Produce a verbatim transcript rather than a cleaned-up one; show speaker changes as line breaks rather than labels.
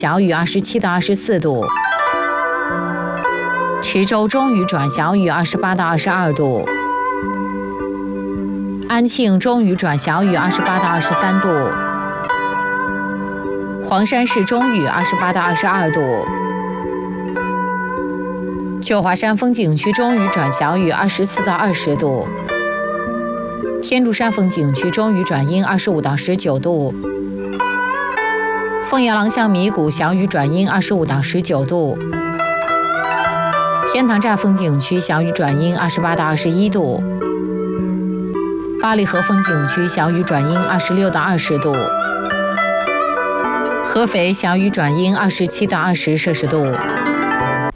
小雨二十七到二十四度。池州中雨转小雨二十八到二十二度。安庆中雨转小雨二十八到二十三度。黄山市中雨二十八到二十二度。旧华山风景区中雨转小雨二十四到二十度。天竺山风景区中雨转阴二十五到十九度。凤阳廊巷迷谷小雨转阴二十五到十九度。天堂寨风景区小雨转阴二十八到二十一度。八里河风景区小雨转阴二十六到二十度。合肥小雨转阴二十七到二十摄氏度。